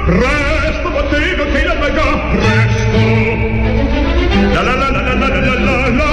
presto bottega che la paga, presto. La la la la la la la la la.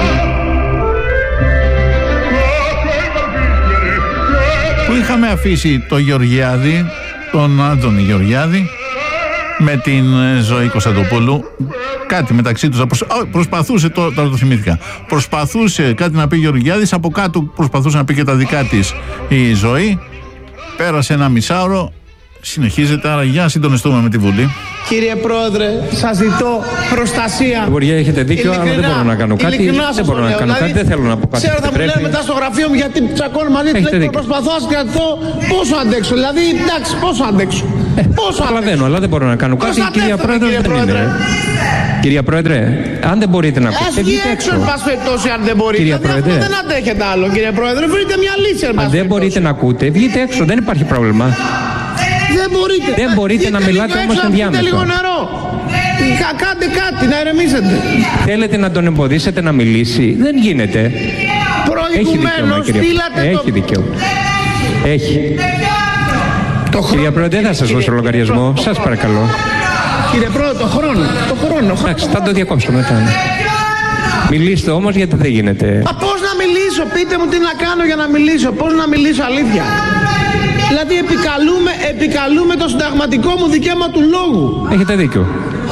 Που είχαμε αφήσει το Γεωργιάδη, τον Άντωνη Γεωργιάδη, με την Ζωή Κωνσταντοπούλου. Κάτι μεταξύ τους προσπαθούσε, τώρα το θυμήθηκα. Προσπαθούσε κάτι να πει Γεωργιάδης, από κάτω προσπαθούσε να πει και τα δικά της η Ζωή. Πέρασε ένα μισάωρο, συνεχίζεται, άρα για να συντονιστούμε με τη Βουλή. Κύριε Πρόεδρε, σας ζητώ προστασία. Υπουργέ, έχετε δίκιο, αλλά δεν μπορώ να κάνω κάτι. Δεν μπορώ να κάνω κάτι, δεν θέλω να πω κάτι. Ξέρω, θα μου λένε μετά στο γραφείο μου γιατί τσακώνω μαζί του. Προσπαθώ να κρατηθώ. Πόσο αντέξω, δηλαδή, εντάξει, πόσο αντέξω. Καταλαβαίνω, αλλά δεν μπορώ να κάνω κάτι. Κυρία Πρόεδρε, δεν είναι. Κυρία Πρόεδρε, αν δεν μπορείτε να ακούτε, βγείτε έξω. Εν πάση περιπτώσει, αν δεν μπορείτε. Κυρία Πρόεδρε, δεν αντέχετε άλλο, κύριε Πρόεδρε. Βρείτε μια λύση, εν πάση αν δεν μπορείτε να ακούτε, βγείτε έξω. Δεν υπάρχει πρόβλημα. Δεν μπορείτε. Δεν μπορείτε να μιλάτε όμως εν διάμετρο. Λίγο νερό. Κάντε κάτι, να ηρεμήσετε. Θέλετε να τον εμποδίσετε να μιλήσει. Δεν γίνεται. Προηγουμένως στείλατε το... Έχει δικαίωμα. Έχει. Κυρία Πρόεδρε, δεν θα σας δώσω λογαριασμό. Σας παρακαλώ. Κύριε Πρόεδρε, το χρόνο. Εντάξει, θα το διακόψω μετά. Μιλήστε όμως, γιατί δεν γίνεται. Μα πώς να μιλήσω, πείτε μου τι να κάνω για να μιλήσω. Πώς να μιλήσω αλήθεια. Δηλαδή επικαλούμε το συνταγματικό μου δικαίωμα του λόγου. Έχετε δίκιο.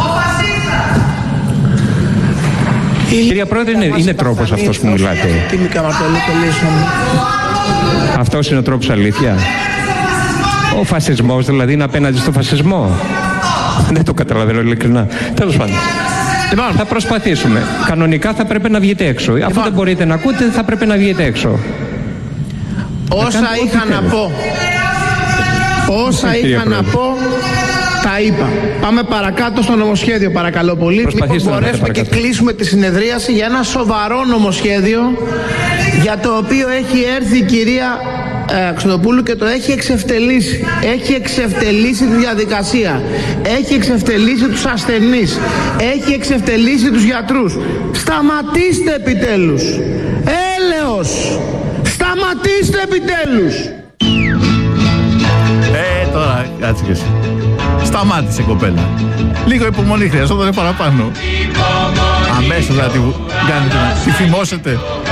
Κυρία Πρόεδρε, είναι τρόπος αυτός που μιλάτε. Αυτός είναι ο τρόπος, αλήθεια. Ο φασισμός δηλαδή είναι απέναντι στο φασισμό. Δεν το καταλαβαίνω ειλικρινά. Τέλος πάντων. Θα προσπαθήσουμε. Κανονικά θα πρέπει να βγείτε έξω. Αφού δεν μπορείτε να ακούτε, θα πρέπει να βγείτε έξω. Όσα είχα να πω, τα είπα. Πάμε παρακάτω στο νομοσχέδιο, παρακαλώ πολύ. Λοιπόν, μπορέσουμε και κλείσουμε τη συνεδρίαση για ένα σοβαρό νομοσχέδιο, για το οποίο έχει έρθει η κυρία Κωνσταντοπούλου και το έχει εξευτελίσει. Έχει εξευτελίσει τη διαδικασία. Έχει εξευτελίσει τους ασθενείς. Έχει εξευτελίσει τους γιατρούς. Σταματήστε επιτέλους. Έλεος. Σταματήστε επιτέλους. Τώρα κάτσε και εσύ. Σταμάτησε, κοπέλα. Λίγο υπομονή χρειαζόταν παραπάνω. Αμέσως να τη θυμώσετε.